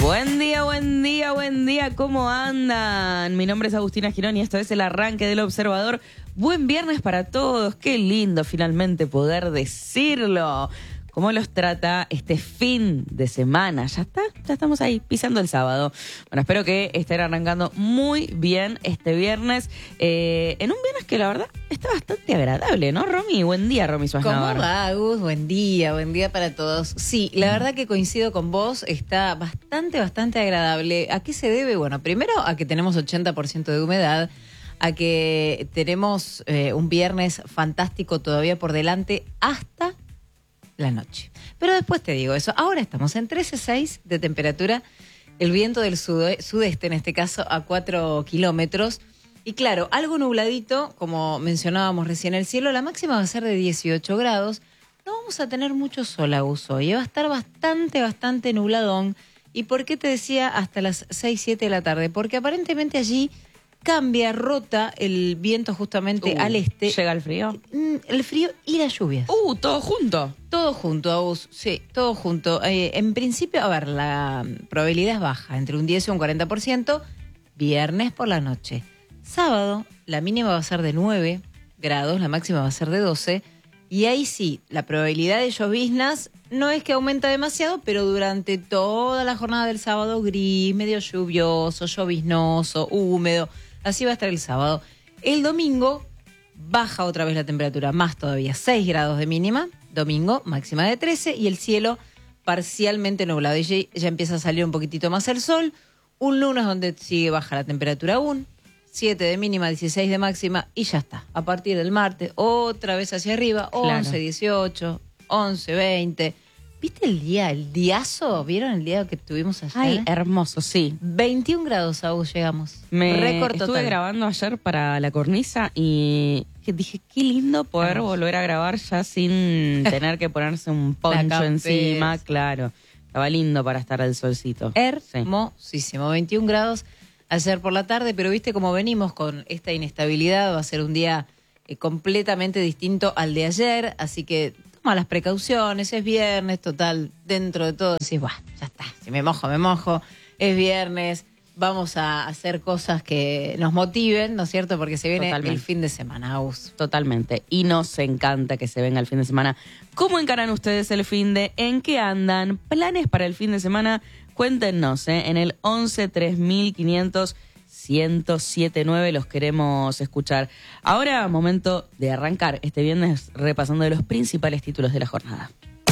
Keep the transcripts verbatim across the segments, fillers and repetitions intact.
Buen día, buen día, buen día, ¿cómo andan? Mi nombre es Agustina Girón y esto es el arranque del Observador. Buen viernes para todos, qué lindo finalmente poder decirlo. ¿Cómo los trata este fin de semana? Ya está, ya estamos ahí, pisando el sábado. Bueno, espero que estén arrancando muy bien este viernes. Eh, en un viernes que la verdad está bastante agradable, ¿no, Romy? Buen día, Romy Suárez ¿Cómo Navarro. va, Agus? Buen día, buen día para todos. Sí, la verdad que coincido con vos, está bastante, bastante agradable. ¿A qué se debe? Bueno, primero a que tenemos ochenta por ciento de humedad, a que tenemos eh, un viernes fantástico todavía por delante hasta la noche. Pero después te digo eso. Ahora estamos en trece punto seis de temperatura, el viento del sude- sudeste, en este caso, a cuatro kilómetros. Y claro, algo nubladito, como mencionábamos recién, el cielo, la máxima va a ser de dieciocho grados. No vamos a tener mucho sol, Agus, hoy. Va a estar bastante, bastante nubladón. ¿Y por qué te decía hasta las seis, siete de la tarde? Porque aparentemente allí cambia, rota el viento justamente Uh, al este. ¿Llega el frío? Mm, El frío y las lluvias. Uh, todo junto. Todo junto, Agus, sí, todo junto. Eh, en principio, a ver, la probabilidad es baja, entre un diez y un cuarenta por ciento, viernes por la noche. Sábado, la mínima va a ser de nueve grados, la máxima va a ser de doce, y ahí sí, la probabilidad de lloviznas no es que aumenta demasiado, pero durante toda la jornada del sábado, gris, medio lluvioso, lloviznoso, húmedo, así va a estar el sábado. El domingo baja otra vez la temperatura, más todavía, seis grados de mínima, domingo máxima de trece y el cielo parcialmente nublado. Y ya, ya empieza a salir un poquitito más el sol, un lunes donde sigue baja la temperatura aún, siete de mínima, dieciséis de máxima y ya está. A partir del martes, otra vez hacia arriba, once, Claro. dieciocho, once, veinte. ¿Viste el día, el diazo? ¿Vieron el día que tuvimos ayer? Ay, hermoso, sí. veintiún grados, Agus, llegamos. Me Récord estuve total. grabando ayer para La Cornisa y que dije, qué lindo poder Hermoso. volver a grabar ya sin tener que ponerse un poncho campera. encima, claro. Estaba lindo para estar al solcito. Sí. Hermosísimo, veintiún grados ayer por la tarde, pero viste cómo venimos con esta inestabilidad, va a ser un día eh, completamente distinto al de ayer, así que toma las precauciones, es viernes, total, dentro de todo decís, bueno, ya está, si me mojo, me mojo, es viernes, vamos a hacer cosas que nos motiven, ¿no es cierto? Porque se viene Totalmente. el fin de semana, Agus. Totalmente. Y nos encanta que se venga el fin de semana. ¿Cómo encaran ustedes el fin de? ¿En qué andan? ¿Planes para el fin de semana? Cuéntenos, ¿eh? En el once tres mil quinientos ciento siete nueve los queremos escuchar. Ahora, momento de arrancar este viernes repasando los principales títulos de la jornada.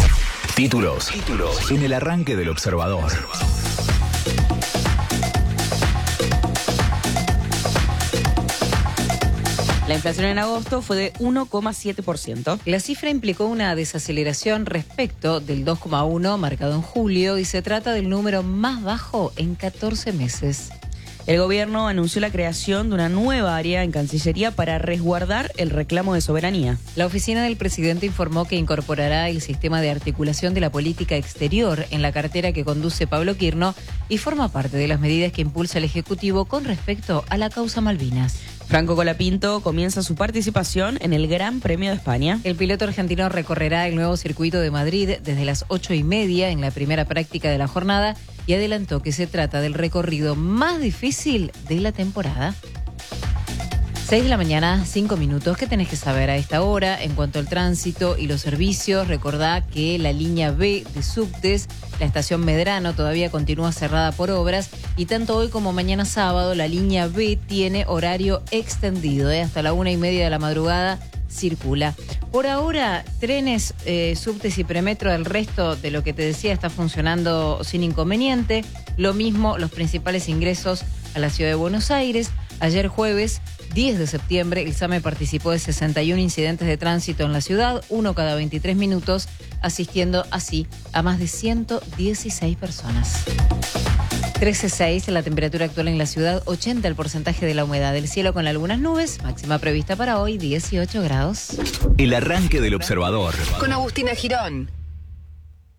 Títulos. Títulos. En el arranque del Observador. La inflación en agosto fue de uno coma siete por ciento. La cifra implicó una desaceleración respecto del dos coma uno marcado en julio y se trata del número más bajo en catorce meses. El gobierno anunció la creación de una nueva área en Cancillería para resguardar el reclamo de soberanía. La oficina del presidente informó que incorporará el sistema de articulación de la política exterior en la cartera que conduce Pablo Quirno y forma parte de las medidas que impulsa el Ejecutivo con respecto a la causa Malvinas. Franco Colapinto comienza su participación en el Gran Premio de España. El piloto argentino recorrerá el nuevo circuito de Madrid desde las ocho y media en la primera práctica de la jornada y adelantó que se trata del recorrido más difícil de la temporada. seis de la mañana, cinco minutos. ¿Qué tenés que saber a esta hora en cuanto al tránsito y los servicios? Recordá que la línea B de subtes, la estación Medrano, todavía continúa cerrada por obras y tanto hoy como mañana sábado la línea B tiene horario extendido, ¿eh? Hasta la una y media de la madrugada circula. Por ahora, trenes, eh, subtes y premetro, el resto de lo que te decía está funcionando sin inconveniente. Lo mismo los principales ingresos a la ciudad de Buenos Aires. Ayer jueves, diez de septiembre, el SAME participó de sesenta y uno incidentes de tránsito en la ciudad, uno cada veintitrés minutos, asistiendo así a más de ciento dieciséis personas. trece punto seis la temperatura actual en la ciudad, ochenta el porcentaje de la humedad del cielo con algunas nubes, máxima prevista para hoy dieciocho grados. El arranque del Observador. Con Agustina Girón.